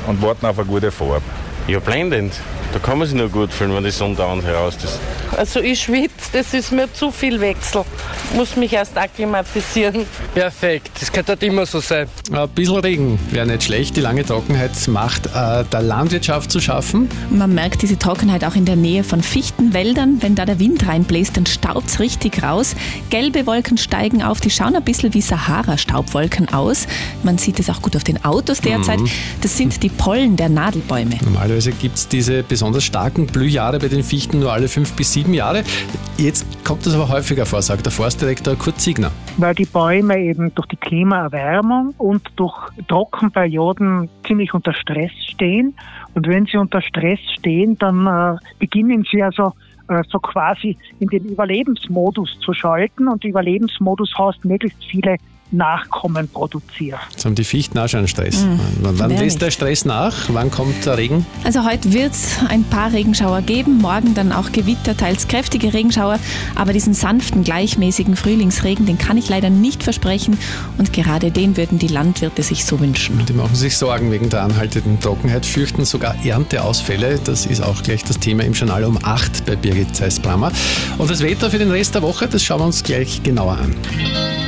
und warten auf eine gute Farbe. Ja, blendend. Da kann man sich nur gut fühlen, wenn die Sonne dauernd heraus ist. Also ich schwitze, das ist mir zu viel Wechsel. Muss mich erst akklimatisieren. Perfekt, das kann dort immer so sein. Ein bisschen Regen wäre nicht schlecht. Die lange Trockenheit macht der Landwirtschaft zu schaffen. Man merkt diese Trockenheit auch in der Nähe von Fichtenwäldern. Wenn da der Wind reinbläst, dann staubt's richtig raus. Gelbe Wolken steigen auf, die schauen ein bisschen wie Sahara-Staubwolken aus. Man sieht es auch gut auf den Autos derzeit. Das sind die Pollen der Nadelbäume. Normalerweise gibt es diese besonders starken Blühjahre bei den Fichten nur alle 5 bis 7 Jahre. Jetzt kommt das aber häufiger vor, sagt der Forstdirektor Kurt Ziegner. Weil die Bäume eben durch die Klimaerwärmung und durch Trockenperioden ziemlich unter Stress stehen. Und wenn sie unter Stress stehen, dann beginnen sie also so quasi in den Überlebensmodus zu schalten. Und der Überlebensmodus heißt, möglichst viele Nachkommen produzieren. Jetzt haben die Fichten auch schon einen Stress. Wann lässt der Stress nach? Wann kommt der Regen? Also heute wird es ein paar Regenschauer geben, morgen dann auch Gewitter, teils kräftige Regenschauer, aber diesen sanften, gleichmäßigen Frühlingsregen, den kann ich leider nicht versprechen und gerade den würden die Landwirte sich so wünschen. Die machen sich Sorgen wegen der anhaltenden Trockenheit, fürchten sogar Ernteausfälle. Das ist auch gleich das Thema im Journal um 8 bei Birgit Zeiss-Brammer. Und das Wetter für den Rest der Woche, das schauen wir uns gleich genauer an.